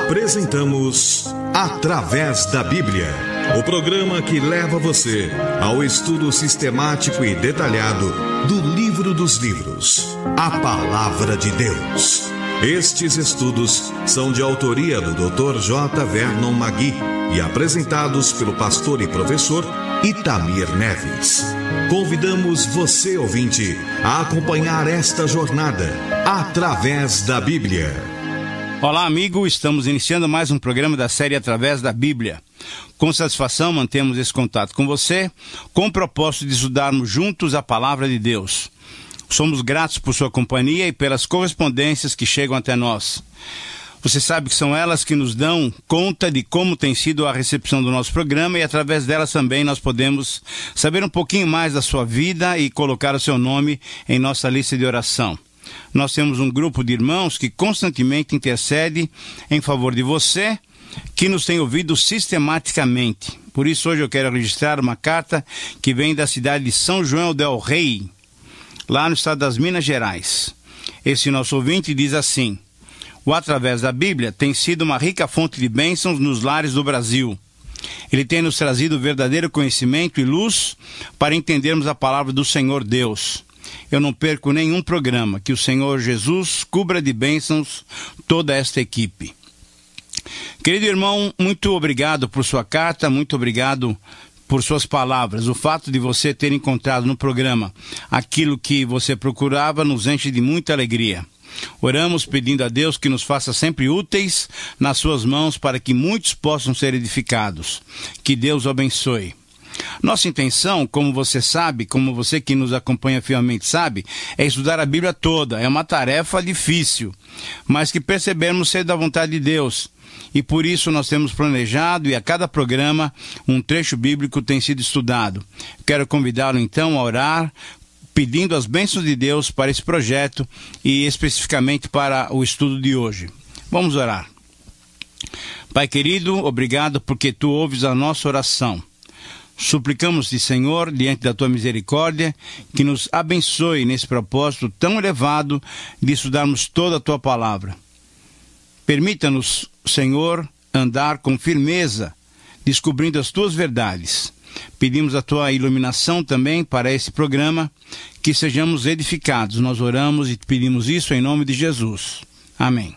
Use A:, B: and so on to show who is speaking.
A: Apresentamos Através da Bíblia, o programa que leva você ao estudo sistemático e detalhado do livro dos livros, a Palavra de Deus. Estes estudos são de autoria do Dr. J. Vernon Magui e apresentados pelo pastor e professor Itamir Neves. Convidamos você, ouvinte, a acompanhar esta jornada através da Bíblia.
B: Olá, amigo, estamos iniciando mais um programa da série Através da Bíblia. Com satisfação mantemos esse contato com você, com o propósito de estudarmos juntos a Palavra de Deus. Somos gratos por sua companhia e pelas correspondências que chegam até nós. Você sabe que são elas que nos dão conta de como tem sido a recepção do nosso programa e através delas também nós podemos saber um pouquinho mais da sua vida e colocar o seu nome em nossa lista de oração. Nós temos um grupo de irmãos que constantemente intercede em favor de você, que nos tem ouvido sistematicamente. Por isso hoje eu quero registrar uma carta que vem da cidade de São João del Rei, lá no estado das Minas Gerais. Esse nosso ouvinte diz assim: o Através da Bíblia tem sido uma rica fonte de bênçãos nos lares do Brasil. Ele tem nos trazido verdadeiro conhecimento e luz para entendermos a palavra do Senhor Deus. Eu não perco nenhum programa. Que o Senhor Jesus cubra de bênçãos toda esta equipe. Querido irmão, muito obrigado por sua carta, muito obrigado por suas palavras. O fato de você ter encontrado no programa aquilo que você procurava nos enche de muita alegria. Oramos pedindo a Deus que nos faça sempre úteis nas suas mãos para que muitos possam ser edificados. Que Deus o abençoe. Nossa intenção, como você sabe, como você que nos acompanha fielmente sabe, é estudar a Bíblia toda. É uma tarefa difícil, mas que percebemos ser da vontade de Deus. E por isso nós temos planejado e a cada programa um trecho bíblico tem sido estudado. Quero convidá-lo então a orar, pedindo as bênçãos de Deus para esse projeto e especificamente para o estudo de hoje. Vamos orar. Pai querido, obrigado porque Tu ouves a nossa oração. Suplicamos-te, Senhor, diante da Tua misericórdia, que nos abençoe nesse propósito tão elevado de estudarmos toda a Tua palavra. Permita-nos, Senhor, andar com firmeza, descobrindo as Tuas verdades. Pedimos a Tua iluminação também para esse programa, que sejamos edificados. Nós oramos e pedimos isso em nome de Jesus. Amém.